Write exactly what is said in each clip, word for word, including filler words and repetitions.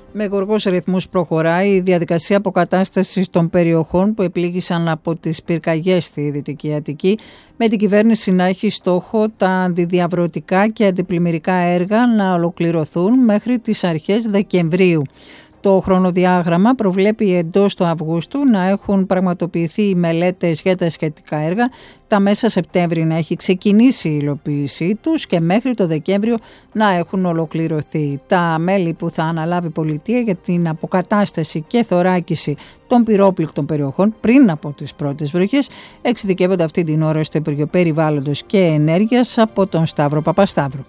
Με γοργούς ρυθμούς προχωράει η διαδικασία αποκατάστασης των περιοχών που επλήγησαν από τις πυρκαγιές στη Δυτική Αττική, με την κυβέρνηση να έχει στόχο τα αντιδιαβρωτικά και αντιπλημμυρικά έργα να ολοκληρωθούν μέχρι τις αρχές Δεκεμβρίου. Το χρονοδιάγραμμα προβλέπει εντός του Αυγούστου να έχουν πραγματοποιηθεί οι μελέτες για τα σχετικά έργα, τα μέσα Σεπτέμβρη να έχει ξεκινήσει η υλοποίησή τους και μέχρι το Δεκέμβριο να έχουν ολοκληρωθεί. Τα μέλη που θα αναλάβει η πολιτεία για την αποκατάσταση και θωράκιση των πυρόπληκτων περιοχών πριν από τις πρώτες βροχές εξειδικεύονται αυτή την ώρα στο Υπουργείο Περιβάλλοντος και Ενέργειας από τον Σταύρο Παπασταύρου.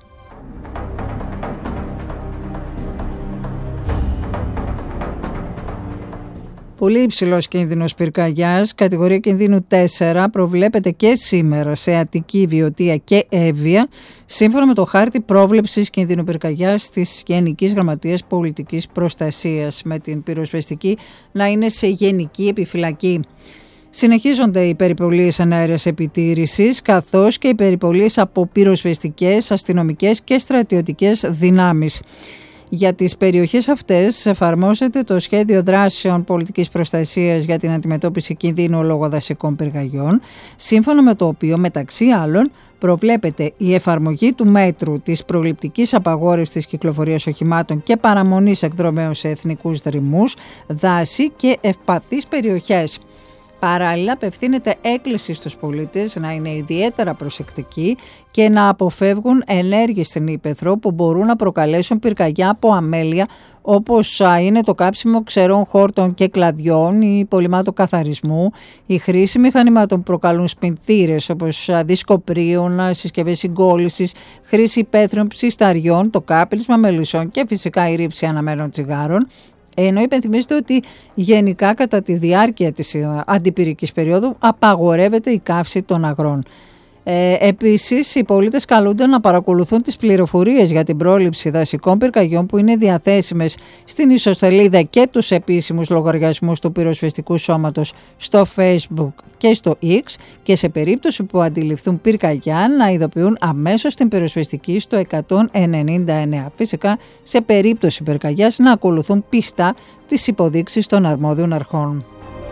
Πολύ υψηλός κίνδυνος πυρκαγιάς, κατηγορία κινδύνου τέσσερα, προβλέπεται και σήμερα σε Αττική, Βιωτία και Εύβοια, σύμφωνα με το χάρτη πρόβλεψης κινδύνου πυρκαγιάς της Γενικής Γραμματείας Πολιτικής Προστασίας, με την πυροσβεστική να είναι σε γενική επιφυλακή. Συνεχίζονται οι περιπολίες εναέρειας επιτήρησης, καθώς και οι περιπολίες από πυροσβεστικές, αστυνομικές και στρατιωτικές δυνάμεις. Για τις περιοχές αυτές εφαρμόζεται το Σχέδιο Δράσεων Πολιτικής Προστασίας για την Αντιμετώπιση Κινδύνου λόγω δασικών πυρκαγιών, σύμφωνα με το οποίο, μεταξύ άλλων, προβλέπεται η εφαρμογή του μέτρου της προληπτικής απαγόρευσης της κυκλοφορίας οχημάτων και παραμονής εκδρομέων σε εθνικούς δρυμούς, δάση και ευπαθείς περιοχές. Παράλληλα, απευθύνεται έκκληση στους πολίτες να είναι ιδιαίτερα προσεκτικοί και να αποφεύγουν ενέργειες στην ύπαιθρο που μπορούν να προκαλέσουν πυρκαγιά από αμέλεια, όπως είναι το κάψιμο ξερών χόρτων και κλαδιών, η πολυμάτων καθαρισμού, η χρήση μηχανημάτων που προκαλούν σπινθήρες όπως δισκοπρίων, συσκευές συγκόλλησης, χρήση υπαίθριων ψισταριών, το κάπελισμα μελισσών και φυσικά η ρήψη αναμένων τσιγάρων. Ενώ υπενθυμίζεται ότι γενικά κατά τη διάρκεια της αντιπυρικής περίοδου απαγορεύεται η καύση των αγρών. Ε, επίσης, οι πολίτες καλούνται να παρακολουθούν τις πληροφορίες για την πρόληψη δασικών πυρκαγιών που είναι διαθέσιμες στην ιστοσελίδα και τους επίσημους λογαριασμούς του πυροσβεστικού σώματος στο Facebook και στο X, και σε περίπτωση που αντιληφθούν πυρκαγιά να ειδοποιούν αμέσως την πυροσβεστική στο εκατόν ενενήντα εννέα. Φυσικά, σε περίπτωση πυρκαγιάς να ακολουθούν πιστά τις υποδείξεις των αρμόδιων αρχών.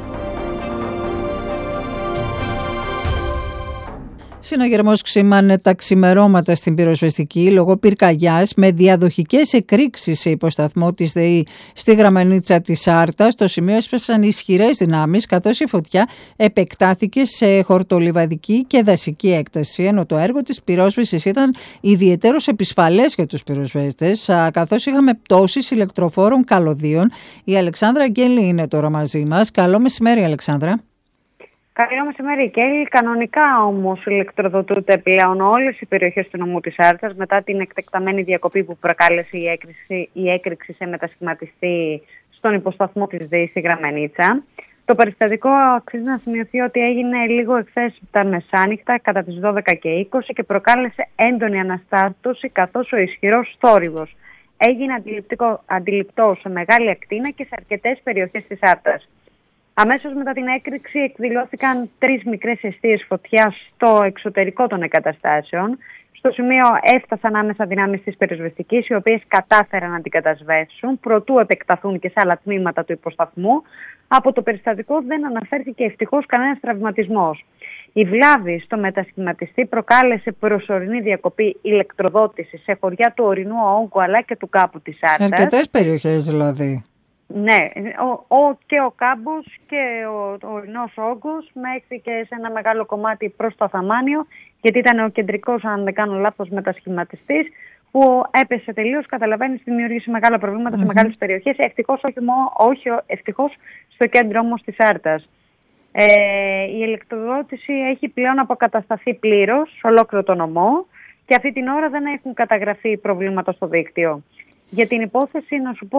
Συναγερμός ξήμανε τα ξημερώματα στην πυροσβεστική λόγω πυρκαγιάς, με διαδοχικές εκρήξεις σε υποσταθμό της ΔΕΗ στη Γραμμανίτσα της Άρτας. Στο σημείο έσπευσαν ισχυρές δυνάμεις, καθώς η φωτιά επεκτάθηκε σε χορτολιβαδική και δασική έκταση, ενώ το έργο της πυρόσβεσης ήταν ιδιαιτέρως επισφαλές για τους πυροσβέστες, καθώς είχαμε πτώσεις ηλεκτροφόρων καλωδίων. Η Αλεξάνδρα Αγγέλη είναι τώρα μαζί μας. Καλό μεσημέρι, Αλεξάνδρα. Καλό μεσημέρι, Κέλλη. Κανονικά όμως ηλεκτροδοτούνται πλέον όλες οι περιοχές του νομού της Άρτας μετά την εκτεκταμένη διακοπή που προκάλεσε η έκρηξη, η έκρηξη σε μετασχηματιστή στον υποσταθμό της ΔΕΗ στη Γραμμανίτσα. Το περιστατικό αξίζει να σημειωθεί ότι έγινε λίγο εχθές τα μεσάνυχτα κατά τις δώδεκα και είκοσι και προκάλεσε έντονη αναστάτωση, καθώς ο ισχυρός θόρυβος έγινε αντιληπτό σε μεγάλη ακτίνα και σε αρκετές περιοχές της Άρτας. Αμέσως μετά την έκρηξη εκδηλώθηκαν τρεις μικρές αιστείες φωτιάς στο εξωτερικό των εγκαταστάσεων. Στο σημείο έφτασαν άμεσα δυνάμεις της πυροσβεστικής, οι οποίες κατάφεραν να την κατασβέσουν, προτού επεκταθούν και σε άλλα τμήματα του υποσταθμού. Από το περιστατικό δεν αναφέρθηκε ευτυχώς κανένας τραυματισμός. Η βλάβη στο μετασχηματιστή προκάλεσε προσωρινή διακοπή ηλεκτροδότησης σε χωριά του ορεινού όγκου αλλά και του κάπου της Άρτας. Σε αρκετές περιοχές δηλαδή. Ναι, ο, ο, και ο κάμπος και ο, ο ορεινός όγκος μέχρι και σε ένα μεγάλο κομμάτι προς το Αθαμάνιο, γιατί ήταν ο κεντρικός, αν δεν κάνω λάθος, μετασχηματιστής, που έπεσε τελείως, καταλαβαίνεις, δημιούργησε μεγάλα προβλήματα mm-hmm. σε μεγάλες περιοχές, ευτυχώς όχι, όχι ευτυχώς στο κέντρο όμως της Άρτας. Ε, η ηλεκτροδότηση έχει πλέον αποκατασταθεί πλήρως σε ολόκληρο το νομό και αυτή την ώρα δεν έχουν καταγραφεί προβλήματα στο δίκτυο. Για την υπόθεση να σου πω